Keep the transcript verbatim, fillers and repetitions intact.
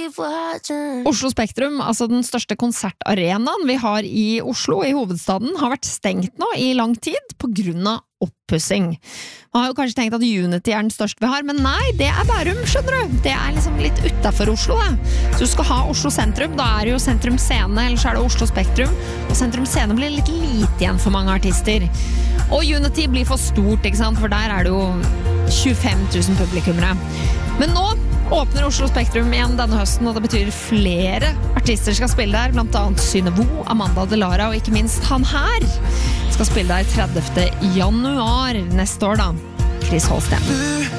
Oslo Spektrum, altså den største konsertarenaen vi har i Oslo, i hovedstaden, har vært stengt nå i lang tid på grunn av oppussing. Man har jo kanskje tenkt at Unity er den største vi har, men nei, det er Bærum, skjønner du. Det er liksom litt utenfor Oslo, da. Så du skal ha Oslo Sentrum, da er det jo Sentrum Scene, eller så er det Oslo Spektrum, og Sentrum Scene blir litt lite igjen for mange artister. Og Unity blir for stort, ikke sant, for der er det jo tjuefem tusen publikummere. Men nå åpner Oslo Spektrum igjen denne høsten, og det betyr flere artister skal spille der, blant annet Synevo, Amanda Delara, og ikke minst han her skal spille der tredivte januar neste år da, Chris Holsten.